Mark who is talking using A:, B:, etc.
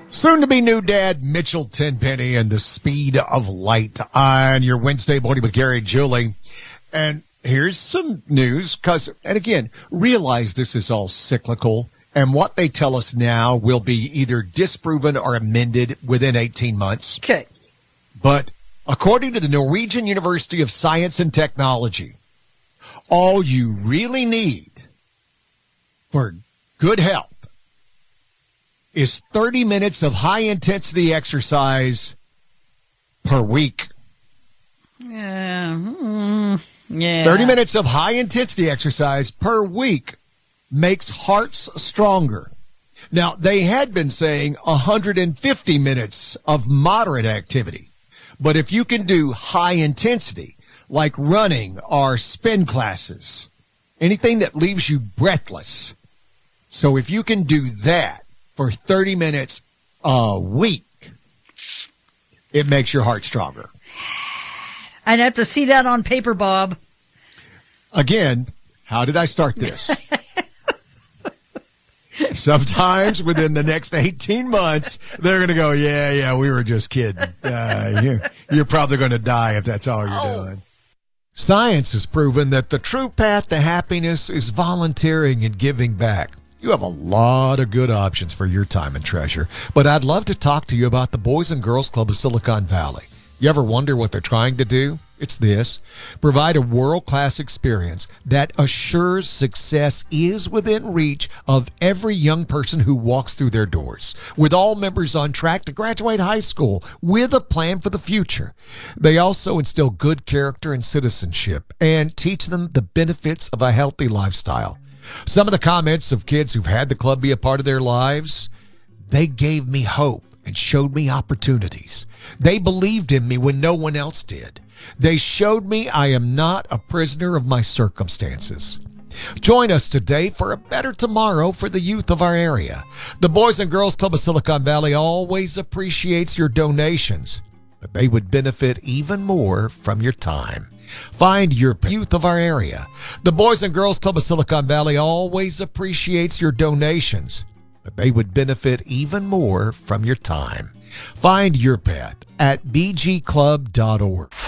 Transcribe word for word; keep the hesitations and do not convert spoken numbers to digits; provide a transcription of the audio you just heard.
A: Soon-to-be new dad, Mitchell Tenpenny, and the speed of light on your Wednesday morning with Gary and Julie. And here's some news, because, and again, realize this is all cyclical, and what they tell us now will be either disproven or amended within eighteen months.
B: Okay.
A: But according to the Norwegian University of Science and Technology, all you really need for good health is thirty minutes of high-intensity exercise per week.
B: Yeah. Mm, yeah.
A: thirty minutes of high-intensity exercise per week makes hearts stronger. Now, they had been saying one hundred fifty minutes of moderate activity. But if you can do high intensity, like running or spin classes, anything that leaves you breathless. So if you can do that for thirty minutes a week, it makes your heart stronger.
B: I'd have to see that on paper, Bob.
A: Again, how did I start this? Sometimes within the next eighteen months, they're going to go, yeah, yeah, we were just kidding. Uh, you're, you're probably going to die if that's all you're
B: Oh.
A: doing. Science has proven that the true path to happiness is volunteering and giving back. You have a lot of good options for your time and treasure, but I'd love to talk to you about the Boys and Girls Club of Silicon Valley. You ever wonder what they're trying to do? It's this: provide a world-class experience that assures success is within reach of every young person who walks through their doors, with all members on track to graduate high school with a plan for the future. They also instill good character and citizenship and teach them the benefits of a healthy lifestyle. Some of the comments of kids who've had the club be a part of their lives: they gave me hope and showed me opportunities. They believed in me when no one else did. They showed me I am not a prisoner of my circumstances. Join us today for a better tomorrow for the youth of our area. The Boys and Girls Club of Silicon Valley always appreciates your donations, but they would benefit even more from your time. Find your youth of our area. The Boys and Girls Club of Silicon Valley always appreciates your donations, but they would benefit even more from your time. Find your pet at b g club dot org.